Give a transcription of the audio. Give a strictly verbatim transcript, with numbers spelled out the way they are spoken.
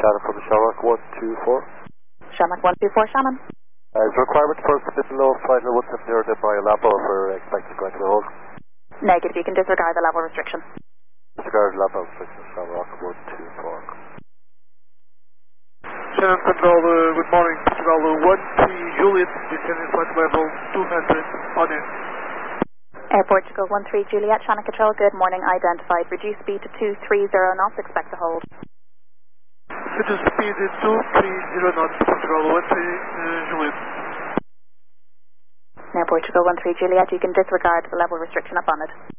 Shannon from Shamrock one two four. Shamrock one two four, Shannon. Uh, is the requirement for us to bit below final one seven zero then by a lap or for expected going to the hole? Negative, you can disregard the level restriction. Disregard lap restriction, Shamrock one two four. Shannon Control, uh, good morning, Portugal one three Juliet, descending flight level two hundred on in. Air Portugal one three Juliet, Shannon Control, good morning, identified. Reduce speed to two three zero knots, expect to hold. Reduce speed to two three zero knots, Portugal one three uh, Juliet. Air Portugal one three Juliet, you can disregard the level restriction upon it.